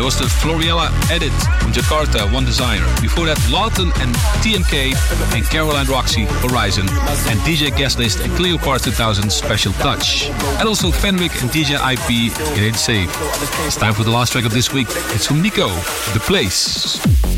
was the Floriella edit from Jakarta, One Designer. Before that, Lawton and TMK and Caroline Roxy, Horizon, and DJ Guest List and Cleopatra 2000 Special Touch. And also Fenwick and DJ IP, It Ain't Safe. It's time for the last track of this week. It's from Nico, The Place.